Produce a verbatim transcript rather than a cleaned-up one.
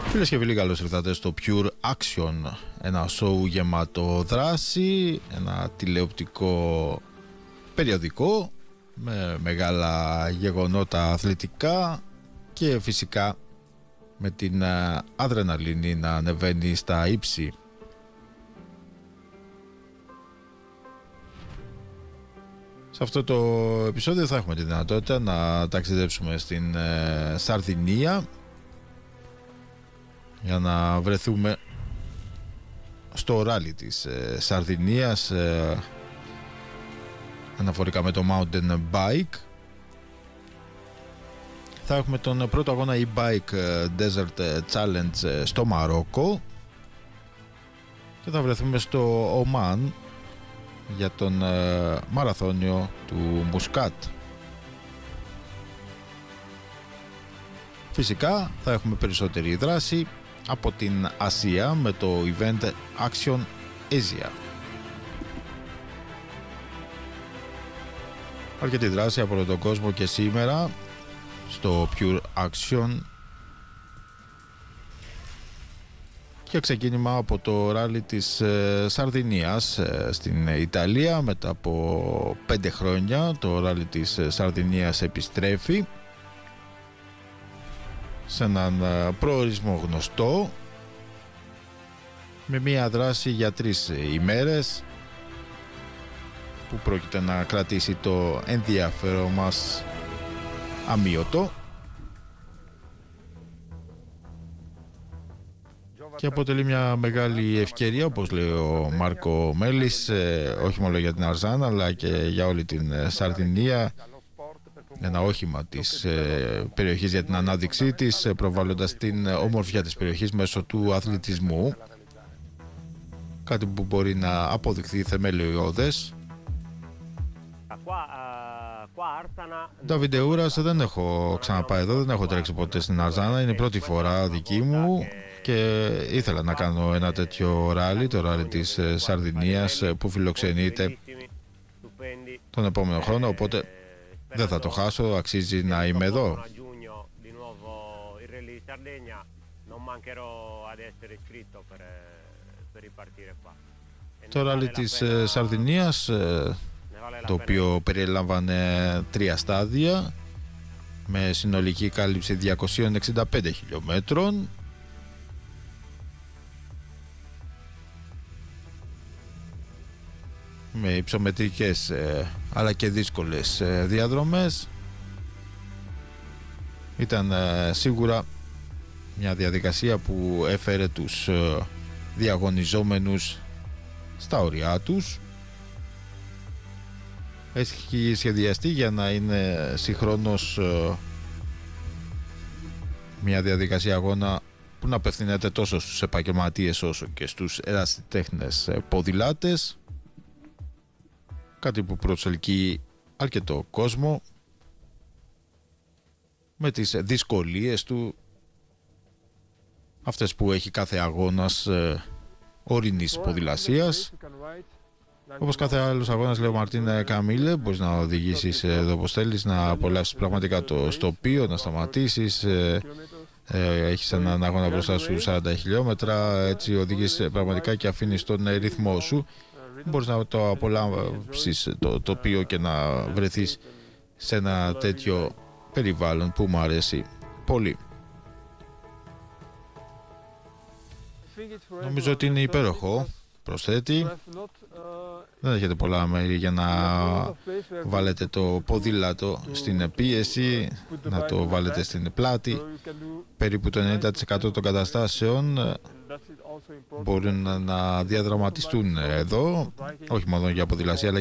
Φίλες και φίλοι, καλώς ήρθατε στο Pure Action, ένα show γεμάτο δράση, ένα τηλεοπτικό περιοδικό με μεγάλα γεγονότα αθλητικά και φυσικά με την αδρεναλίνη να ανεβαίνει στα ύψη. Σε αυτό το επεισόδιο θα έχουμε τη δυνατότητα να ταξιδέψουμε στην ε, Σαρδινία για να βρεθούμε στο ράλι της ε, Σαρδινίας ε, αναφορικά με το mountain bike. Θα έχουμε τον πρώτο αγώνα e-bike Desert Challenge στο Μαρόκο και θα βρεθούμε στο Ομάν για τον ε, μαραθώνιο του Μουσκάτ. Φυσικά θα έχουμε περισσότερη δράση από την Ασία με το event Action Asia. Αρκετή δράση από όλο τον κόσμο και σήμερα στο Pure Action και ξεκίνημα από το ράλι της ε, Σαρδινίας ε, στην Ιταλία. Μετά από πέντε χρόνια το ράλι της ε, Σαρδινίας επιστρέφει σε έναν ε, προορισμό γνωστό με μια δράση για τρεις ε, ημέρες που πρόκειται να κρατήσει το ενδιαφέρον μας αμείωτο και αποτελεί μια μεγάλη ευκαιρία, όπως λέει ο Μάρκο Μέλης, ε, όχι μόνο για την Αρζάνα αλλά και για όλη την ε, Σαρδινία, ένα όχημα της ε, περιοχής για την ανάδειξή της, ε, προβάλλοντας την ομορφιά της περιοχής μέσω του αθλητισμού, κάτι που μπορεί να αποδειχθεί θεμελιώδες. Ντάβιντε Ούρας, δεν έχω ξαναπάει εδώ, δεν έχω τρέξει ποτέ στην Αρζάνα, είναι η πρώτη φορά δική μου και ήθελα να κάνω ένα τέτοιο ράλι, το ράλι της Σαρδινίας που φιλοξενείται τον επόμενο χρόνο, οπότε δεν θα το χάσω, αξίζει να είμαι εδώ. Το ράλι της Σαρδινίας, το οποίο περιλάμβανε τρία στάδια με συνολική κάλυψη διακόσιες εξήντα πέντε χιλιόμετρων, με υψομετρικές ε, αλλά και δύσκολες ε, διαδρομές. Ήταν ε, σίγουρα μια διαδικασία που έφερε τους ε, διαγωνιζόμενους στα όρια τους. Έχει σχεδιαστεί για να είναι συγχρόνως ε, μια διαδικασία αγώνα που να απευθύνεται τόσο στους επαγγελματίες όσο και στους ερασιτέχνες ε, ποδηλάτες, κάτι που προσελκύει αρκετό κόσμο με τις δυσκολίες του, αυτές που έχει κάθε αγώνας ε, ορεινής ποδηλασίας. Όπως κάθε άλλος αγώνας, λέει ο Μαρτίν Καμίλε, μπορείς να οδηγήσεις εδώ όπως θέλεις, να απολαύσεις πραγματικά το στοπίο, να σταματήσεις, ε, ε, έχεις έναν αγώνα μπροστά σου σαράντα χιλιόμετρα, έτσι οδηγείς πραγματικά και αφήνεις τον ρυθμό σου. Μπορείς να το απολαύσεις το τοπίο και να βρεθείς σε ένα τέτοιο περιβάλλον που μου αρέσει πολύ. Νομίζω ότι είναι υπέροχο, προσθέτει. Δεν έχετε πολλά μέρη για να βάλετε το ποδήλατο στην πίεση, να το βάλετε στην πλάτη. Περίπου το ενενήντα τοις εκατό των καταστάσεων μπορούν να διαδραματιστούν εδώ, όχι μόνο για ποδηλασία αλλά